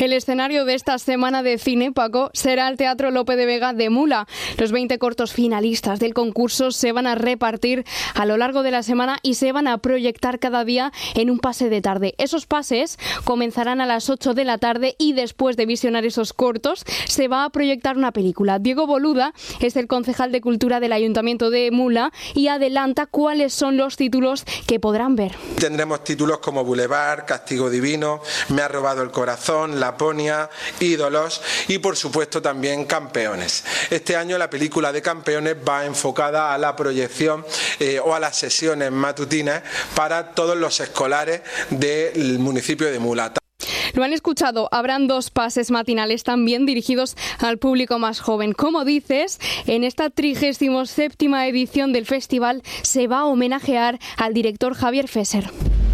El escenario de esta semana de cine, Paco, será el Teatro Lope de Vega de Mula. Los 20 cortos finalistas del concurso se van a repartir a lo largo de la semana y se van a proyectar cada día en un pase de tarde. Esos pases comenzarán a las 8 de la tarde y después de visionar esos cortos se va a proyectar una película. Diego Boluda es el concejal de Cultura del Ayuntamiento de Mula y adelanta cuáles son los títulos que podrán ver. Tendremos títulos como Boulevard, Castigo Divino, Me ha robado el corazón, Laponia, Ídolos y por supuesto también Campeones. Este año la película de Campeones va enfocada a la proyección o a las sesiones matutinas para todos los escolares del municipio de Mula. Lo han escuchado, habrán 2 pases matinales también dirigidos al público más joven. Como dices, en esta 37ª edición del festival se va a homenajear al director Javier Fesser.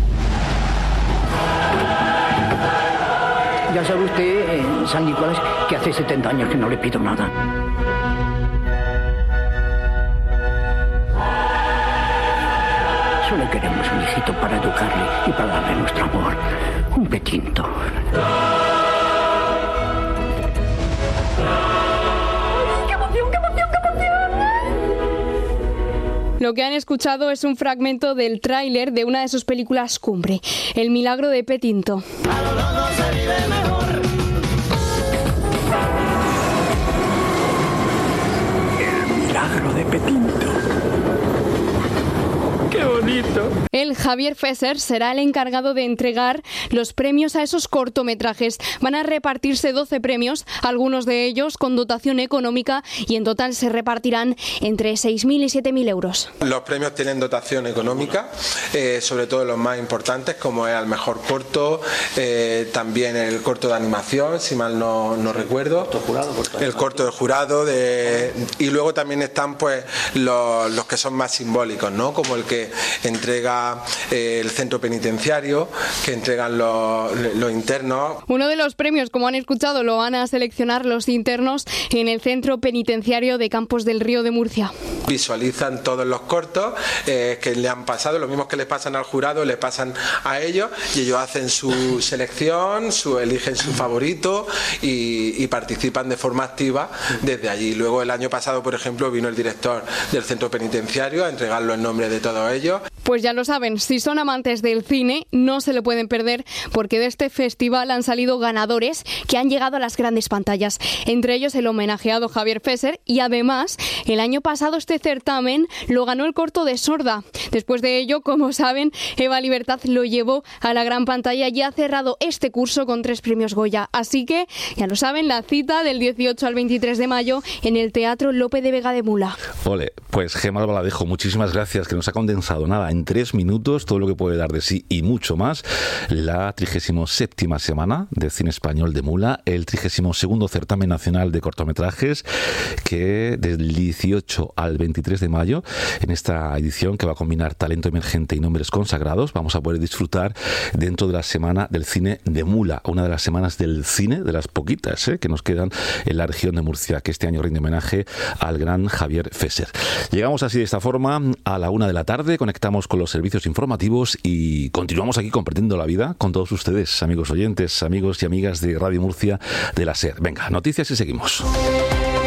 Ya sabe usted, San Nicolás, que hace 70 años que no le pido nada. Solo queremos un hijito para educarle y para darle nuestro amor. Un petinto. ¡Qué emoción, qué emoción, qué emoción! Lo que han escuchado es un fragmento del tráiler de una de sus películas cumbre, El milagro de Petinto. A lo loco se vive mejor. El milagro de Petinto. ¡Qué bonito! El Javier Fesser será el encargado de entregar los premios a esos cortometrajes. Van a repartirse 12 premios, algunos de ellos con dotación económica, y en total se repartirán entre 6.000 y 7.000 euros. Los premios tienen dotación económica, sobre todo los más importantes, como es al mejor corto, también el corto de animación, si mal no recuerdo, el corto de jurado, y luego también están pues los que son más simbólicos, ¿no? Como el que entrega el centro penitenciario, que entregan los internos. Uno de los premios, como han escuchado, lo van a seleccionar los internos en el centro penitenciario de Campos del Río de Murcia. Visualizan todos los cortos que le han pasado, lo mismo que les pasan al jurado, le pasan a ellos, y ellos hacen su selección, eligen su favorito y participan de forma activa desde allí. Luego el año pasado, por ejemplo, vino el director del centro penitenciario a entregarlo en nombre de todos ellos. Pues ya lo saben, si son amantes del cine, no se lo pueden perder, porque de este festival han salido ganadores que han llegado a las grandes pantallas. Entre ellos el homenajeado Javier Fesser, y además, el año pasado este certamen lo ganó el corto de Sorda. Después de ello, como saben, Eva Libertad lo llevó a la gran pantalla y ha cerrado este curso con 3 premios Goya. Así que, ya lo saben, la cita del 18 al 23 de mayo en el Teatro Lope de Vega de Mula. Ole, pues Gemma Albaladejo, muchísimas gracias, que nos ha condensado nada en 3 minutos todo lo que puede dar de sí y mucho más. La 37ª semana de cine español de Mula, el 32º certamen nacional de cortometrajes, que del 18 al 23 de mayo, en esta edición que va a combinar talento emergente y nombres consagrados, vamos a poder disfrutar dentro de la semana del cine de Mula, una de las semanas del cine, de las poquitas que nos quedan en la región de Murcia, que este año rinde homenaje al gran Javier Fesser. Llegamos así de esta forma a la 1 de la tarde, conectamos con los servicios informativos y continuamos aquí compartiendo la vida con todos ustedes, amigos oyentes, amigos y amigas de Radio Murcia de la SER. Venga, noticias y seguimos.